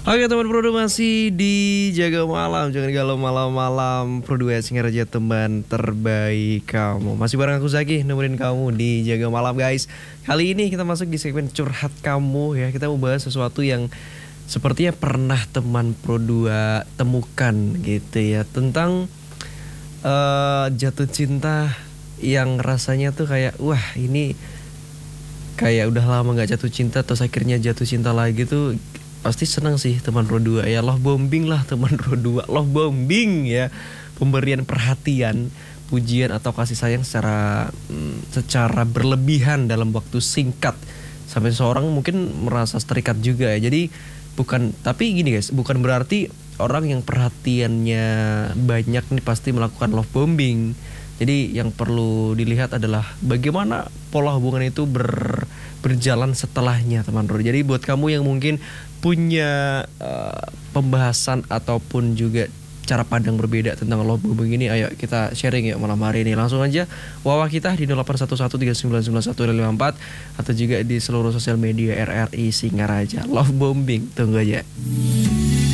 Oke teman Prodo masih di Jaga Malam. Jangan galau malam-malam. Prodo Singaraja teman terbaik kamu. Masih bareng aku Zaki nemenin kamu di Jaga Malam guys. Kali ini kita masuk di segmen curhat kamu ya. Kita mau bahas sesuatu yang sepertinya pernah teman Prodo temukan gitu ya. Tentang jatuh cinta yang rasanya tuh kayak wah ini kayak udah lama gak jatuh cinta terus akhirnya jatuh cinta lagi tuh pasti senang sih teman Pro 2 ya. Love bombing lah teman Pro 2. Love bombing ya. Pemberian perhatian, pujian atau kasih sayang secara berlebihan dalam waktu singkat sampai seorang mungkin merasa terikat juga ya. Jadi tapi gini guys, bukan berarti orang yang perhatiannya banyak nih pasti melakukan love bombing. Jadi yang perlu dilihat adalah bagaimana pola hubungan itu berjalan setelahnya teman Pro. Jadi buat kamu yang mungkin punya pembahasan ataupun juga cara pandang berbeda tentang love bombing ini, ayo kita sharing yuk malam hari ini. Langsung aja WhatsApp kita di 0811399154 atau juga di seluruh sosial media RRI Singaraja. Love bombing, tunggu aja.